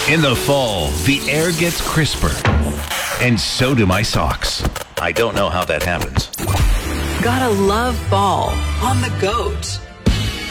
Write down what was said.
In the fall, the air gets crisper, and so do my socks. I don't know how that happens. Gotta love fall on the GOAT.